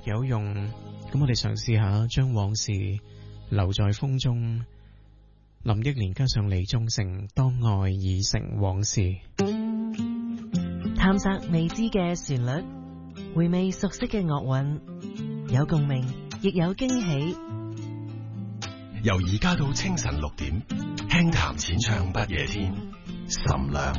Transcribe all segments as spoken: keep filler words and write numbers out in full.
有用，咁我哋嘗試下將往事留在風中。林憶蓮加上李宗盛，當愛已成往事。 探索未知嘅旋律，回味熟悉嘅樂韻，有共鳴，亦有驚喜。 由而家到清晨六點，輕談淺唱不夜天，岑亮。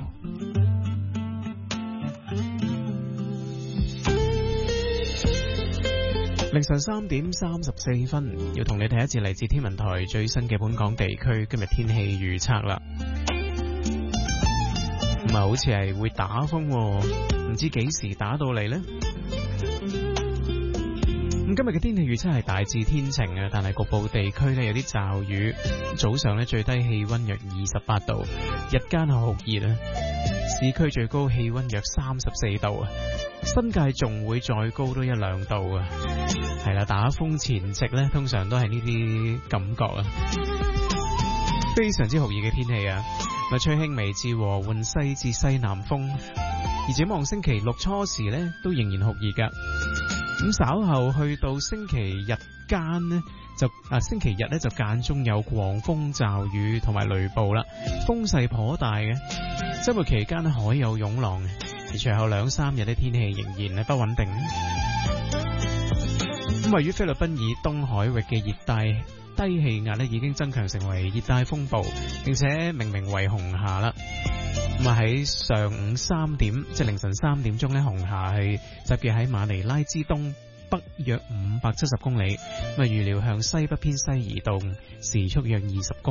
凌晨三點三十四分，要同你睇一次嚟自天文台最新嘅本港地區今日天氣預測啦。唔係好似係會打風，唔知幾時打到嚟呢？咁今日嘅天氣預測係大致天晴啊，但係局部地區呢有啲驟雨。早上呢最低氣溫約二十八度，日間好熱啊。市區最高氣溫約三十四度啊，新界仲會再高多一兩度啊。係啦，打風前夕呢，通常都係呢啲感覺啊，非常之酷熱嘅天氣啊。咪吹輕微至和緩西至西南風，而展望星期六初時呢，都仍然酷熱噶。咁稍後去到星期日間呢，就啊星期日呢就間中有狂風驟雨同埋雷暴啦，風勢頗大嘅。周末期間呢，海有湧浪，而隨後兩三日呢，天氣仍然係不穩定。咁位於菲律賓以東海域嘅熱帶低氣壓呢，已經增強成為熱帶風暴，並且命名為紅霞啦。咁啊喺上午三點，即係凌晨三點鐘呢，紅霞係集結喺馬尼拉之東北約五百七十公里，咁啊預料向西北偏西移動，時速約二十公里。